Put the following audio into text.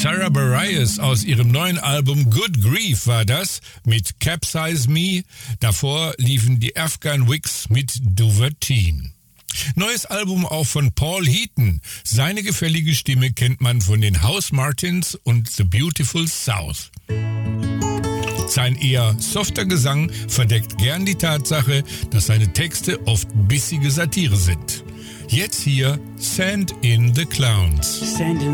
Sarah Bareilles aus ihrem neuen Album Good Grief war das mit Capsize Me. Davor liefen die Afghan Wigs mit Duvertine. Neues Album auch von Paul Heaton. Seine gefällige Stimme kennt man von den House Martins und The Beautiful South. Sein eher softer Gesang verdeckt gern die Tatsache, dass seine Texte oft bissige Satire sind. Jetzt hier Send in the Clowns.